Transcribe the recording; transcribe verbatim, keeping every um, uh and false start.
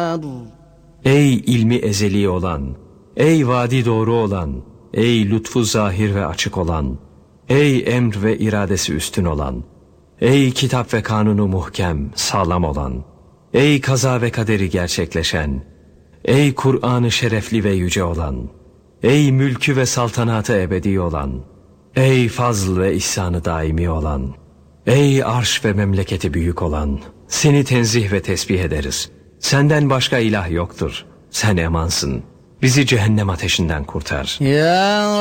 النار. Ey ilmi ezeli olan, ey vadi doğru olan, ey lütfu zahir ve açık olan, ey emr ve iradesi üstün olan, ey kitap ve kanunu muhkem, sağlam olan, ey kaza ve kaderi gerçekleşen, ey Kur'an-ı şerefli ve yüce olan, ey mülkü ve saltanatı ebedi olan, ey fazl ve ihsanı daimi olan, ey arş ve memleketi büyük olan, seni tenzih ve tesbih ederiz. Senden başka ilah yoktur. Sen emansın. Bizi cehennem ateşinden kurtar. Ya